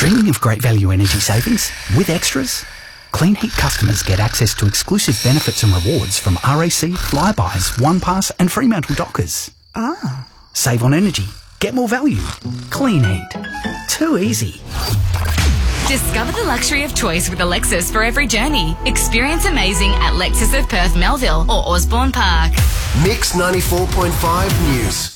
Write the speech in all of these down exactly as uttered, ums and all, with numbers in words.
Dreaming of great value energy savings with extras? Clean Heat customers get access to exclusive benefits and rewards from R A C, Flybuys, OnePass and Fremantle Dockers. Ah. Save on energy. Get more value. Clean Heat. Too easy. Discover the luxury of choice with a Lexus for every journey. Experience amazing at Lexus of Perth, Melville or Osborne Park. Mix ninety-four point five News.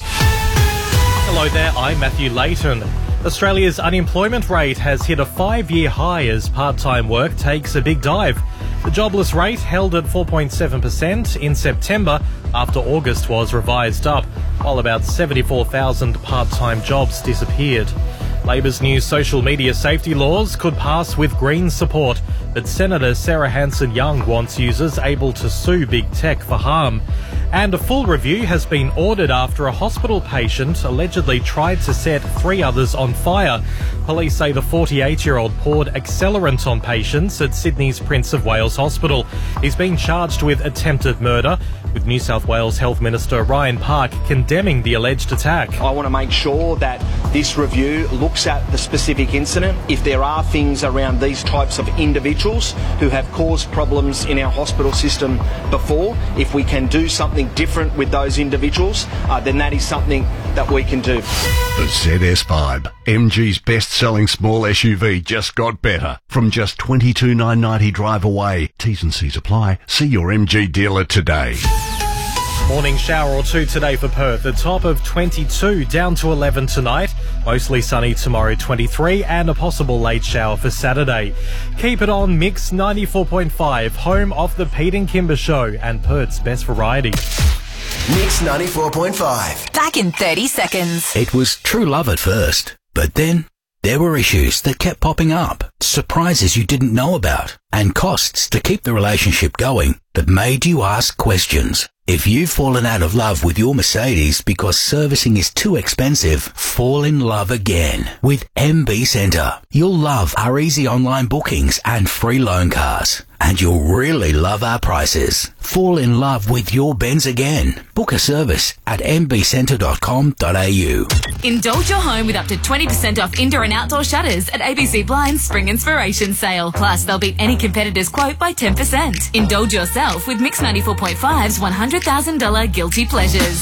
Hello there, I'm Matthew Layton. Australia's unemployment rate has hit a five-year high as part-time work takes a big dive. The jobless rate held at four point seven percent in September after August was revised up, while about seventy-four thousand part-time jobs disappeared. Labor's new social media safety laws could pass with Green support, but Senator Sarah Hanson-Young wants users able to sue big tech for harm. And a full review has been ordered after a hospital patient allegedly tried to set three others on fire. Police say the forty-eight-year-old poured accelerant on patients at Sydney's Prince of Wales Hospital. He's been charged with attempted murder, with New South Wales Health Minister Ryan Park condemning the alleged attack. I want to make sure that this review looks at the specific incident. If there are things around these types of individuals who have caused problems in our hospital system before, if we can do something different with those individuals, uh, then that is something that we can do. The Z S five, M G's best-selling small S U V, just got better. From just twenty-two thousand nine hundred ninety drive away. T's and C's apply. See your M G dealer today. Morning shower or two today for Perth. The top of twenty-two, down to eleven tonight. Mostly sunny tomorrow, twenty-three, and a possible late shower for Saturday. Keep it on Mix ninety-four point five, home of the Pete and Kimber Show and Perth's best variety. Mix ninety-four point five. Back in thirty seconds. It was true love at first, but then there were issues that kept popping up, surprises you didn't know about, and costs to keep the relationship going that made you ask questions. If you've fallen out of love with your Mercedes because servicing is too expensive, fall in love again with M B Centre. You'll love our easy online bookings and free loan cars. And you'll really love our prices. Fall in love with your Benz again. Book a service at m b centre dot com dot a u. Indulge your home with up to twenty percent off indoor and outdoor shutters at A B C Blind's Spring Inspiration Sale. Plus, they'll beat any competitor's quote by ten percent. Indulge yourself with Mix ninety-four point five's one hundred thousand dollars Guilty Pleasures.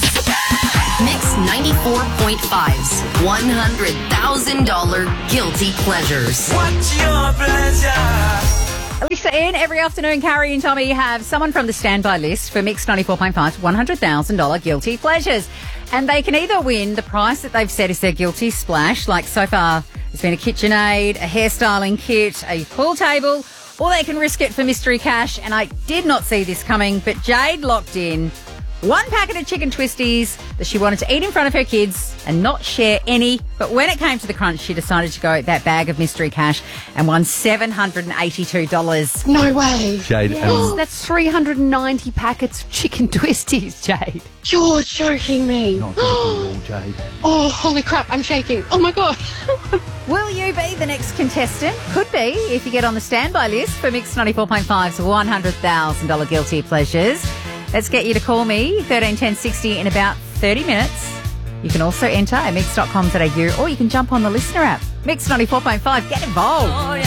Mix ninety-four point five's one hundred thousand dollars Guilty Pleasures. What's your pleasure? Lisa in every afternoon, Carrie and Tommy have someone from the standby list for Mix ninety-four point five's one hundred thousand dollars Guilty Pleasures. And they can either win the price that they've said is their guilty splash, like so far there's been a KitchenAid, a hairstyling kit, a pool table, or they can risk it for mystery cash. And I did not see this coming, but Jade locked in one packet of chicken twisties that she wanted to eat in front of her kids and not share any. But when it came to the crunch, she decided to go that bag of mystery cash and won seven hundred eighty-two dollars. No way. Jade. Yes, um, that's three hundred ninety packets of chicken twisties, Jade. You're joking me. Not joking at all, Jade. Oh, holy crap, I'm shaking. Oh, my God. Will you be the next contestant? Could be if you get on the standby list for Mix ninety-four point five's one hundred thousand dollars Guilty Pleasures. Let's get you to call me, thirteen ten sixty, in about thirty minutes. You can also enter at mix dot com dot a u or you can jump on the listener app. Mix ninety-four point five, get involved.